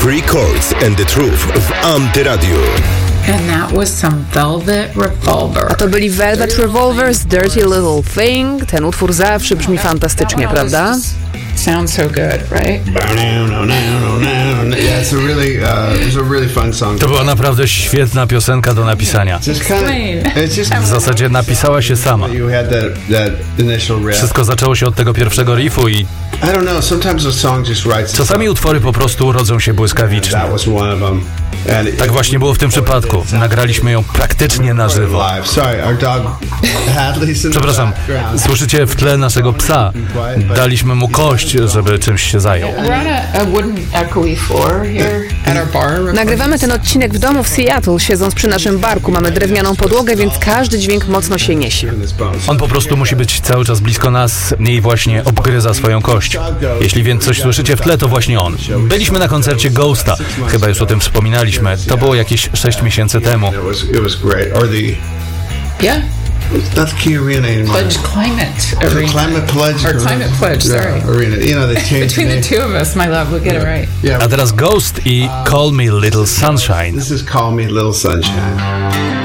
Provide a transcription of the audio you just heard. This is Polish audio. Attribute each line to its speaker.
Speaker 1: Three Chords and the Truth w Antyradiu.
Speaker 2: And that was some Velvet Revolver.
Speaker 3: A to byli Velvet Revolver's Dirty Little Thing. Ten utwór zawsze brzmi fantastycznie, prawda?
Speaker 2: Sounds so good, right?
Speaker 4: Yeah, it's a really fun song.
Speaker 5: To była naprawdę świetna piosenka do napisania. W zasadzie napisała się sama. Wszystko zaczęło się od tego pierwszego riffu i czasami utwory po prostu rodzą się błyskawicznie. Tak właśnie było w tym przypadku. Nagraliśmy ją praktycznie na żywo. Przepraszam, słyszycie w tle naszego psa. Daliśmy mu kość, żeby czymś się zajął.
Speaker 3: Nagrywamy ten odcinek w domu w Seattle, siedząc przy naszym barku. Mamy drewnianą podłogę, więc każdy dźwięk mocno się niesie.
Speaker 5: On po prostu musi być cały czas blisko nas i właśnie obgryza swoją kość. Jeśli więc coś słyszycie w tle, to właśnie on. Byliśmy na koncercie Ghosta. Chyba już o tym wspominaliśmy. To było jakieś 6 miesięcy temu.
Speaker 2: Yeah.
Speaker 4: That's key arena in
Speaker 2: Climate Arena.
Speaker 4: Climate Pledge.
Speaker 2: Or Climate Pledge, sorry.
Speaker 4: Arena. You know, they changed
Speaker 2: Between the two of us, my love, we'll get it right.
Speaker 4: Yeah.
Speaker 5: A teraz Ghost i Call Me Little Sunshine.
Speaker 4: This is Call Me Little Sunshine.